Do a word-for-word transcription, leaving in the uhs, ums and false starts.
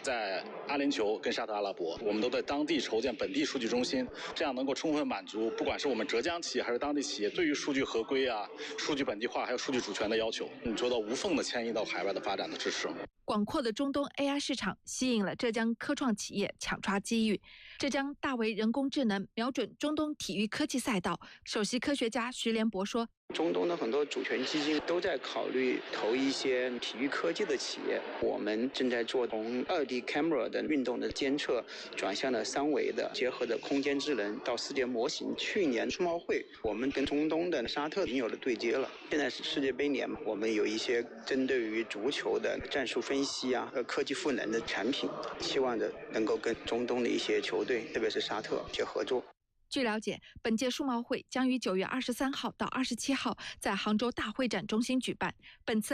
在阿联酋跟沙特阿拉伯，我们都在当地筹建本地数据中心，这样能够充分满足不管是我们浙江企业还是当地企业对于数据合规啊、数据本地化还有数据主权的要求，嗯，做到无缝的迁移到海外的发展的支持。 广阔的中东 A I 市场吸引了浙江科创企业抢抓机遇。浙江大为人工智能瞄准中东体育科技赛道，首席科学家徐连博说。 中东的很多主权基金都在考虑投一些体育科技的企业，我们正在做从二 D camera 的运动的监测转向了三维的，结合的空间智能到世界模型。去年世贸会，我们跟中东的沙特已经有了对接了。现在是世界杯年嘛，我们有一些针对于足球的战术分析啊和科技赋能的产品，期望着能够跟中东的一些球队，特别是沙特一些合作。 据了解，本届数贸会将于九月二十三号到二十七号在杭州大会展中心举办。本次